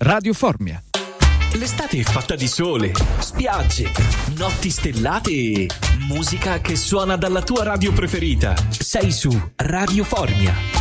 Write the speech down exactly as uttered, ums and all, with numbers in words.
Radio Formia. L'estate è fatta di sole, spiagge, notti stellate e musica che suona dalla tua radio preferita. Sei su Radio Formia.